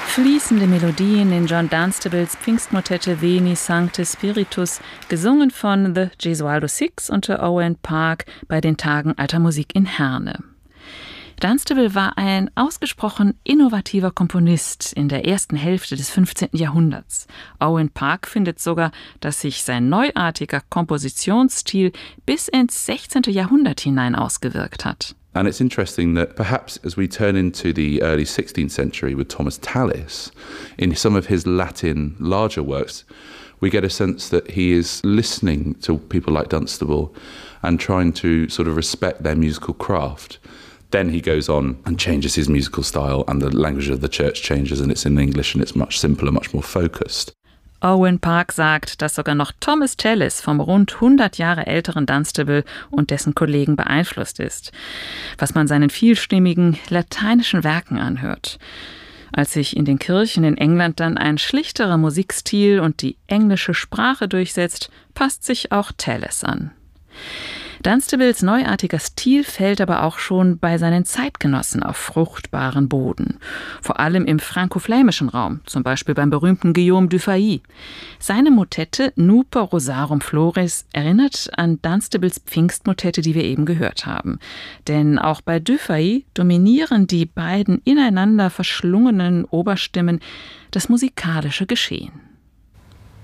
Fließende Melodien in John Dunstables Pfingstmotette Veni Sancte Spiritus, gesungen von The Gesualdo Six unter Owen Park bei den Tagen Alter Musik in Herne. Dunstable war ein ausgesprochen innovativer Komponist in der ersten Hälfte des 15. Jahrhunderts. Owen Park findet sogar, dass sich sein neuartiger Kompositionsstil bis ins 16. Jahrhundert hinein ausgewirkt hat. And it's interesting that perhaps as we turn into the early 16th century with Thomas Tallis, in some of his Latin larger works, we get a sense that he is listening to people like Dunstable and trying to sort of respect their musical craft. Then he goes on and changes his musical style, and the language of the church changes, and it's in English and it's much simpler, much more focused. Owen Park sagt, dass sogar noch Thomas Tallis vom rund 100 Jahre älteren Dunstable und dessen Kollegen beeinflusst ist, was man seinen vielstimmigen lateinischen Werken anhört. Als sich in den Kirchen in England dann ein schlichterer Musikstil und die englische Sprache durchsetzt, passt sich auch Tallis an. Dunstables neuartiger Stil fällt aber auch schon bei seinen Zeitgenossen auf fruchtbaren Boden. Vor allem im frankoflämischen Raum, zum Beispiel beim berühmten Guillaume Dufay. Seine Motette Nuper Rosarum Floris erinnert an Dunstables Pfingstmotette, die wir eben gehört haben. Denn auch bei Dufay dominieren die beiden ineinander verschlungenen Oberstimmen das musikalische Geschehen.